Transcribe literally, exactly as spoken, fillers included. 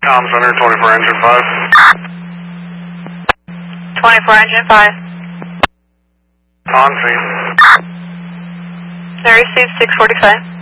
Com Center, twenty-four engine five. twenty-four engine five. On scene. I received six forty-five.